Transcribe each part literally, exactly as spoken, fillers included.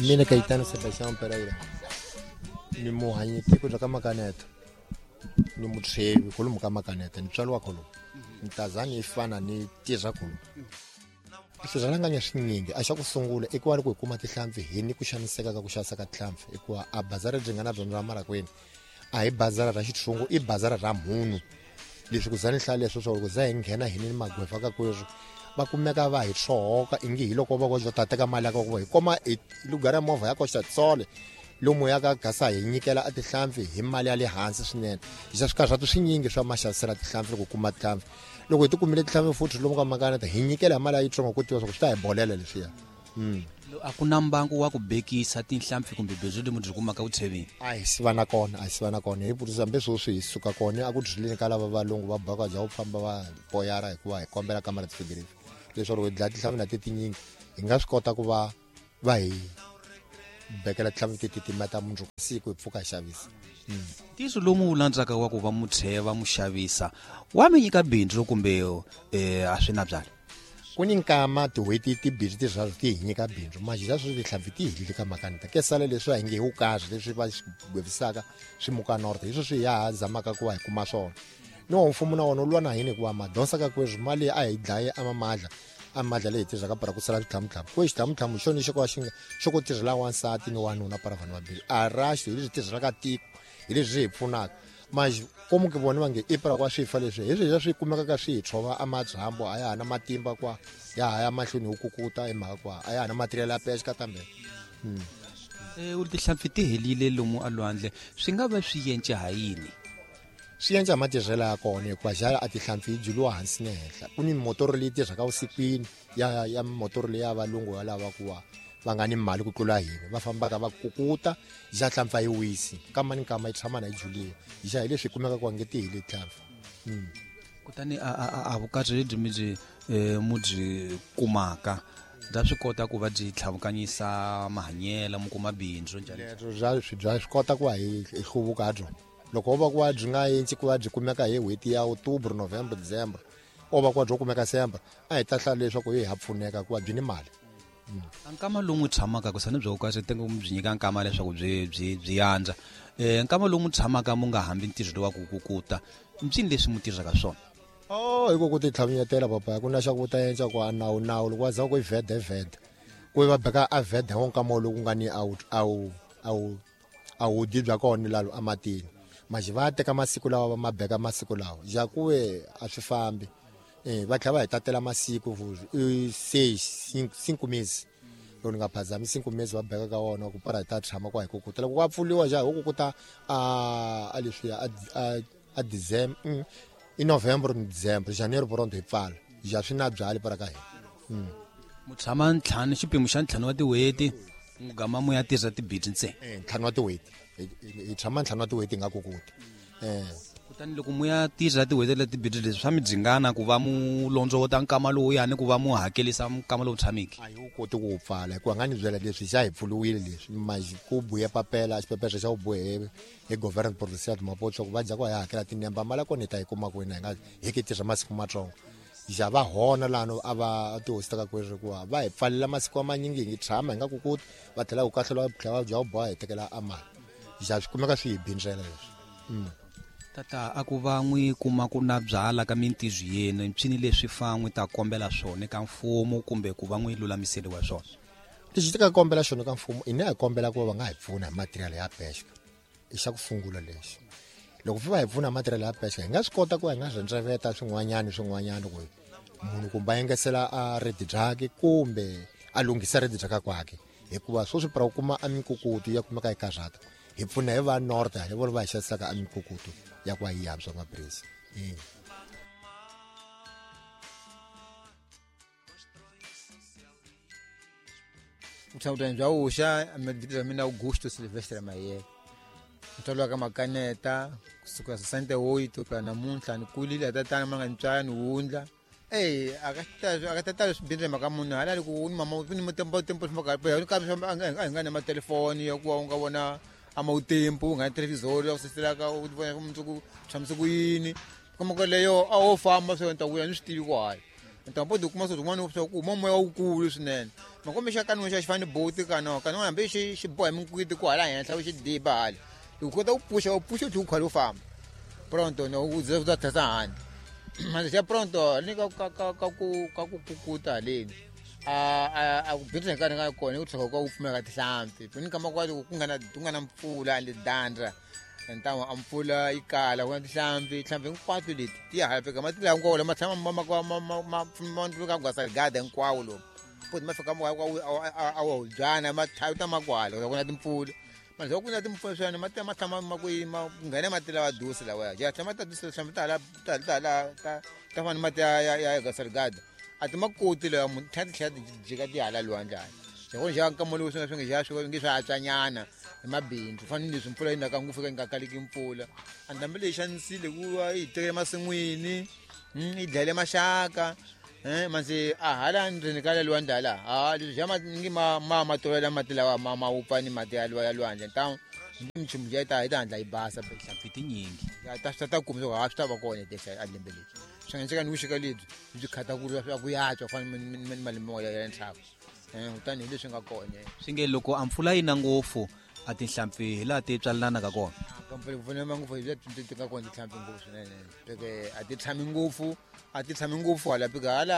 Mina Caetano Sebastião Pereira. Ni muhanyi tiko bya ka Makaneta. Ni mutshemi kolomu ka Makaneta, ni tswali wa kolomu. Ntazani ifana ni tirha kolomu. Swijalanganya swinyingi a xa ku sungula i ku va ku hi kuma tihlampfi hi ni ku xaniseka ka ku xavisa ka tihlampfi i ku a bazari byi nga na byona ra marakweni a hi bazara ra xitshungu i bazara ra munhu leswi ku zani hlaya leswo swo ku za hi nghena hi ni magwefa ka kweswo va kumeka va hi tshohoka ingi hi loko va ko ta teka mali ya ka ku hi koma hi lugara movha ya koxa tsole lomu ya ka gasa hi nyikela a tihlampfi hi mali ya le hansi swinene hi xa swikarhatu swinyingi swa maxavisela tihlampfi ku kuma tihlampfi loko hi ti kumile tihlampfi futhi lomu ka Makaneta hi nyikela mali ya yitsongo ku tiva swa ku swi ta hi bolela leswiya mm a ku na mbangu wa ku bekisa tihlampfi kumbe bindzu lemu byi kumaka vutsheveni a hi siva na kona a hi siva na kona hi vutisa hambi sweswi hi suka kona a ku dyileni ka lava valungu va baka bya ku famba va boyara hikuva hi kombela kamara tifigirifi leswi loko hi dlaya tihlampfi na ti tinyingi hi nga swi kota ku va va hi bekela tihlampfi ti titimeta mundzuku siku hi pfuka hi xavisa tiso lomu wu landzaka wa ku va mutsheva muxavisa wa mi nyika bindzu kumbe eh a swi na byala ku ni nkama tihweti tibindzu ti zwa ti hi nyika bindzu majisa swi tihlampfi ti hilile ka Makaneta ke sale leswi hi nge wu kahle leswi va gwevisaka swi muka north hi sweswi ya zamaka ku va hi kuma swona no mfumo na wona lwa na hini ku va madonsa ka kwezwi mali a hi dlaye amamadla amadla leyi tirhaka para ku sala switlamutlamu ku xitlamutlamu xo ni xo ka xi xo ku tirhela wansati ni wanuna para vanhu vambirhi a raxi hi leswi tirhelaka tiko hi leswi hi pfunaka manje komu ke vona va nge i para kwa swifa leswi hi leswi swi kumeka ka swi hi tshova amadzambo a ya ha na matimba kwa ya ha ya mahlweni hu kukuta hi mhaka kwa a ya ha na material ya pesha ka tambe eh u tihlampfi ti helile lomu alwandle swi nga va swi yence hayini swi yence matirhela ya kona hikuva xala a tihlampfi juluwa hansi ne henhla ku ni motor leyi tirhaka usikwini ya ya motor leyi ya valungu ya lava kuwa va nga ni mali ku tlula hina va fambaka va kukuta xa hlampfi yi wisi kama ni kama yi tshama na yi juliwa hi xa hi leswi kumeka ku nge ti hile hlampfi kutani a a a vukati lebyi mi byi mu byi kumaka bya swi kota ku va byi tlhavukanyisa mahanyela mu kuma bindzu njhani leswo bya swi bya swi kota ku va hi hluvuka byo loko va ku va byi nga yentsi ku va byi kumeka hi n'hweti ya October November December o va ku va byi kumeka December a hi ta hlaya leswaku hi ha pfuneka ku va byi ni mali nkama lomu tshamaka kusani byo ka swi tenga mu byi nyika nkama leswaku byi byi byi yandza eh nkama lomu tshamaka mu nga hambi ntirho wa ku kukuta mpini leswi mu tirhaka swona oh hiko ku ti tlhavunyetela papa ku na xa ku ta yenca ku nawu nawu loko wa za ku i vede vede ku va beka a vede ho nkama loku nga ni out awu awu awu di bya kona lalo amatini manje va teka masiku lawa va mabeka masiku lawa ja kuwe a swi fambi eh va tlhava hi tatela masiku futhi seis cinco meses loko nga phazami cinco meses va beka ka wona ku para ta tshama kwa hi kukuta loko wa pfuliwa ja hi kukuta a a leswi a a December in November ni December Janeiro pronto hi pfala ja swi na byali para ka hina mu tshama ntlhanu xiphemu xa ntlhanu wa tiweti mu gama mu ya tirha tibindzu ntsena eh ntlhanu wa tiweti hi tshama ntlhanu wa tiweti nga kukuta eh kutani loko mu ya tirha tiweti leti tibindzu leswi swa mi dzingana ku va mu londzota nkama lowu yani ku va mu hakelisa nkama lowu tshamiki a hi wu koti ku wu pfala hikuva nga ni byela leswi xa hi pfuliwile leswi manje ku buye papela xipepexe xa vubohe hi government provincial Maputo ku va dya ku hi hakela tinemba mali kona hi ta yi kuma kwini hi nga hi ki tirha masiku matsongo ja va hona lano a va tihosi ka kweswi kuwa va hi pfalela masiku amanyingi hi tshama hi nga kukuti va tlhela ku kahlela va bya vuboha hi tekela amali ja swi kumeka swi hi bindzela leswi tata a ku va n'wi kuma ku na byala ka mintizi yenu mpini leswi fa n'wi ta kombela swona ka mfumo kumbe ku va n'wi lulamiseriwa swona lexi tika kombela xona ka mfumo ina hi kombela ku va nga hi pfuna hi material ya pesha i xa ku sungula lexi loko va hi pfuna hi material ya pesha hi nga swi kota ku hi nga rhendzeveta swin'wanyana swin'wanyana ku munhu kumbe a yengesela a redi byake kumbe a lunghisa redi byaka kwake hikuva swo swi para ku kuma a mikukutu ya kumeka hi karhata hi pfuna hi va north hi vona va hi xavisaka a mikukutu ya kwa hi yabya mapresi eh Utawuta njwa usha amedikira mina Augusto Silvestre Maye Utawuta ka Makaneta kusuka sesenta e oito para namuntlha ni kulile tatana manga ntswaya ni hundla eh akata akatata swibindre makamunhu hala ku ni mama ni mutempo tempo smaka pa ni kambe nga na matelefoni ya ku unga vona ama utempo nga televisor ya kusisela ka u vona ku mutsuku tshamisa ku yini kuma ko leyo a wo famba so nta ku ya ni switivi kwayo ntambo do kuma so kun'wana swa ku huma moya wukulu swinene makombe xa kan'we xa xi fane boti kana kana hambi xi xi boha minkwiti ku hala henhla u xi diba hala loko kota ku pusha u pusha u khwala u famba pronto no u ze u ta thasa handle manje xa pronto ni ka ka ka ka ku ka ku kukuta haleni a a a ku bintsa nkarhi nga kona u tlhela ku pfumela tihlampfi ni kama kwalo ku nga na ku nga na mpfula le dandra ntamu ampfula ikala ku na tihlampfi tihlampfi hinkwato leti ti ya hala fika mati lawa hinkwawo lama tshama ma ma ma ma ma ka gwasa gada hinkwawo lomu futhi ma fika a wa byana ma thayuta makwala ku na timpfula manje ku na timpfula swona mati ma tshama ma ku ma nghena mati lawa dusi lawa ya tshama ta dusi tshama ta la ta ta la ta ta fana mati ya ya gwasa gada ati makoti lawa munhu thati thati jika ti hala lwandle xikoni xa nkamolo swi nga swi nga swi nge swi hatsanyana hi mabindzu fanele leswi mpfula yi naka ngufu ka yi nga kaleki mpfula a ndhambi leyi xanisile ku va yi tekele masin'wini yi dlayele maxaka um manje a hala ndzeni ka le lwandle hala ha leswi xa ngi ma ma ma tolela mati lawa ma ma upfa ni mati ya ya lwandle ntamu michimo ya ta yi ta handla yi basa tihlampfi tinyingi ya ta swi ta kuma swo ha swi ta va kona tesa a lembe lexi swi nga ndleka ni vuxika lebyi byi khata ku ri ku yatswa fana ni malembe ya ntlhaka um kutani hi leswi nga kona swi nge loko a mpfula yi na ngopfu a tihlampfi hi laha ti tswalelanaka kona kampfula ngopfu hi ti ti nga kona tihlampfi ngopfu swinene peke a ti tshami ngopfu a ti tshami ngopfu hala peke hala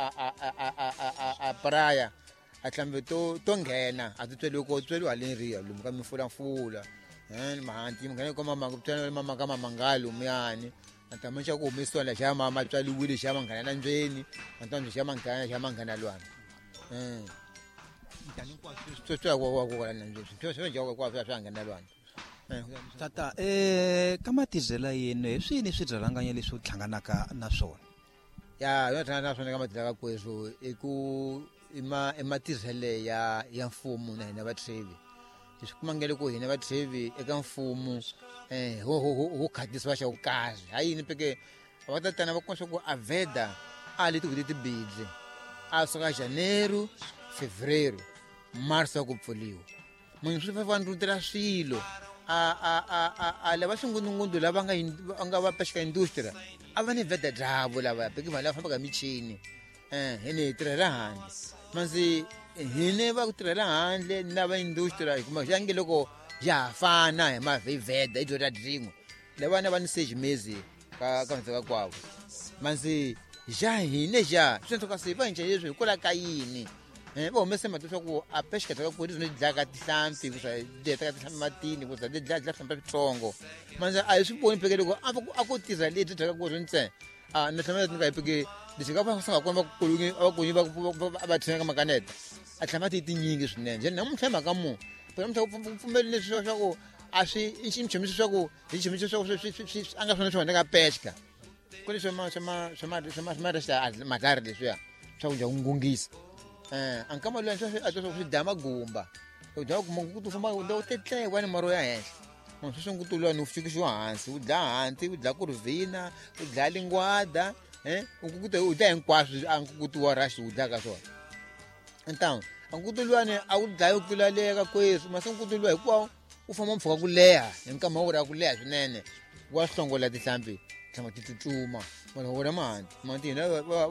a praya a tihlampfi to to nghena a ti tweliwi ko tweliwi haleni riya lomu ka mifulampfula um mahanti nghena ko mama mama ka mamangalo muyani natama xa ku humesiwa la xa ma tswaliwile xa ma nghena na ndzeni natambe xa ma nghena xa ma nghena lwana um tata um ka matizela yenu hi swini swidzalanganya leswi u hlanganaka na swona ya yo tlhangana na swona ka matizela ka kweso i ku i ma i matizele ya ya mfumo na hina vatrevi leswi kumangele ku hina vatrevi eka mfumo um ho khatisiwa xa vukahle hayi yini peke va tatana va kuma swa ku aveda a leti kuti tibidle a suka janeiro fevereiro marso ku pfuliwa munhu swi fanele ku tirha swilo a a a a lava swingundzungundu lava nga nga va peshika industry a va ni veda dyavo lava peki vanhu lava fambaka michini um hini hi tirhela handle masi hini va ku tirhela handle na va industry hi kuma xange loko ya fana hi mavhivheda hi dyota drin'we lavana va ni sage mezi ka ka ndzeka kwavo masi ja hine ja swi ntoka se va nje leswi hikola ka yini eh va humese mati swa ku a peshika ka ku ri dlaka tihlampfi ku swa deta ka tihlampfi matini ku swa deta dlaka tihlampfi bitsongo manje a hi swi voni peke loko a a ku tirha leti dlaka ku ri ntse a na tlhela nga peke lexi nga va sanga komba ku kulungi va ku yiva va tshena ka makaneta a tlhela ti tinyingi swinene nje namuntlha mhaka mu phela muthu pfumeli leswi swa ku a swi i ximchimisi swa ku hi ximchimisi swa ku swi a nga swona swona ka peshika ku leswi ma ma ma ma ma resta magari leswiya swa ku nja ngungisa eh ankama lwana swa a swi dya magumba u dya ku ku tu famba ndo tetlewa ni maro ya henhla munhu swi swi kutulwa ni ufikixiwa hansi u dya hansi u dya kurvina u dya lingwada eh u kukuta u dya hinkwaswo a nkukutiwa rashi u dya ka swona então ankutulwane a u dlaya u tlulaleka kweswi masinkutulwa hikwawo u famba mpfhuka ku leha hi nkama wo ra ku leha swinene wa hlongola tihlampfi tlhama ti tsutsuma vanhu vona mahanti mahanti hina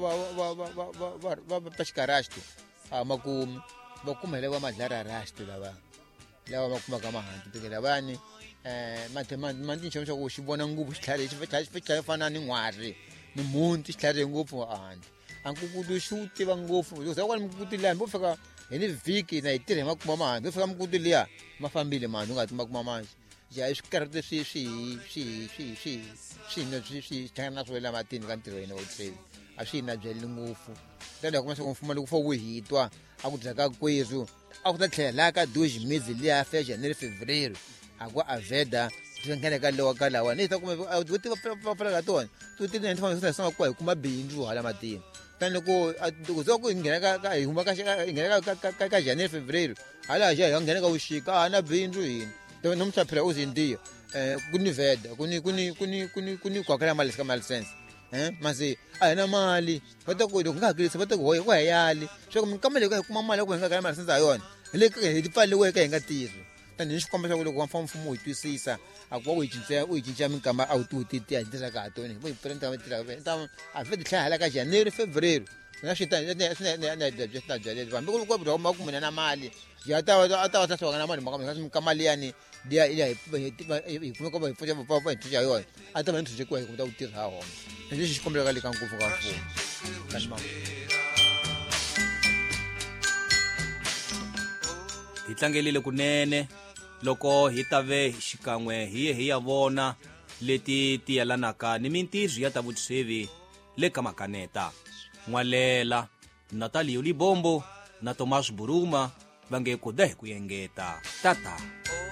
va peshika rashti a makumi va kuma hi lava madlara rashti lava lava va kumaka mahanti peke lavani um manti nxavo xa ku xi vona ngopfu xitlhari xi tlhela fana ni n'wari ni munti xi tlhari ngopfu handle a nkukutu xi wu tiva ngopfu loko za kwala mikukutu liya hambi u fika hi ni vhiki na hi tirhe hi makuma mahanti u fika mikukutu liya ma fambile mahanti u nga ti makuma manji ya swi karhate swi swi swi swi swi swi swi swi hlangana na swo la matini ka ntirho yena wo tsevi a swi na byeli ngopfu tani kuma swa mfumo loko fo wu hitwa a ku dlaka kwezu a ku ta tlhela ka doji mizi liya fa janeiro fevereiro a ku aveda tingene ka lewa ka lawa ni ta kuma u ti va pfala ka tona tu ti ni famba swi sama ku hi kuma bindzu hala matini tani loko ku zo ku nghena ka ka hi huma ka nghena ka ka ka janeiro fevereiro hala ja hi nghena ka uxika a na bindzu hini to nomsa phela uzindiyo eh kuni veda kuni kuni kuni kuni kuni kwakala mali ska mali sense eh mase a hina mali vata ku loko nga hakilisa vata ku hoye ku hayali swo kumele ku kuma mali ku nga ka mali sense ayona le ka hi pfaliweke hi nga tirhi tani ni xikomba xa ku loko mfumo mfumo yi twisisa a ku va u cinca u cinca minkama a wu ti ti ti a tirha ka hatoni vo yi print va tirha ta a vedi tlhela ka janeiro fevereiro na shita ne ne ne ne de just na jale ba miko ko bro ma ku mena na mali ya ta ata wata so kana mali maka kama mali yani dia ile kuma ko ba fuja ba ba tuja yo ata ba ntuje kwa kumta utira ha ho nje shi kombe kali kan kufu ka fu kanima hitlangelile kunene loko hitave xikan'we hiye hi ya vona leti ti yelanaka ni mintirho ya ta vutshevi le ka makaneta N'walela Natalio Libombo na Thomas Buruma va nge ku da hi ku yengeta tata.